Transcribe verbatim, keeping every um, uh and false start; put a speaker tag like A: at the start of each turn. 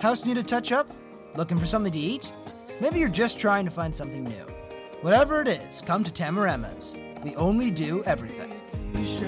A: House need a touch-up? Looking for something to eat? Maybe you're just trying to find something new. Whatever it is, come to Tamarama's. We only do everything.